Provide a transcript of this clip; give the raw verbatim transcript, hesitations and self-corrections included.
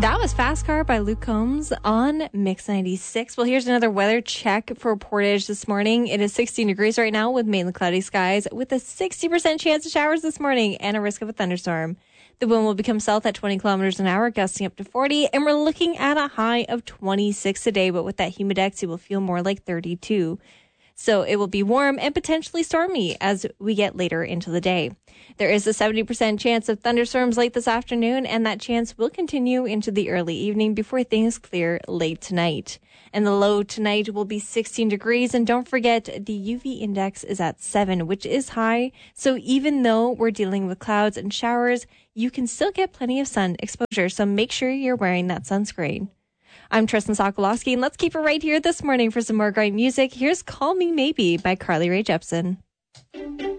That was Fast Car by Luke Combs on Mix ninety-six. Well, here's another weather check for Portage this morning. It is sixteen degrees right now with mainly cloudy skies with a sixty percent chance of showers this morning and a risk of a thunderstorm. The wind will become south at twenty kilometers an hour, gusting up to forty, and we're looking at a high of twenty-six today, but with that humidex, it will feel more like thirty-two. So it will be warm and potentially stormy as we get later into the day. There is a seventy percent chance of thunderstorms late this afternoon, and that chance will continue into the early evening before things clear late tonight. And the low tonight will be sixteen degrees. And don't forget, the U V index is at seven, which is high. So even though we're dealing with clouds and showers, you can still get plenty of sun exposure. So make sure you're wearing that sunscreen. I'm Tristan Sokolowski, and let's keep it right here this morning for some more great music. Here's Call Me Maybe by Carly Rae Jepsen.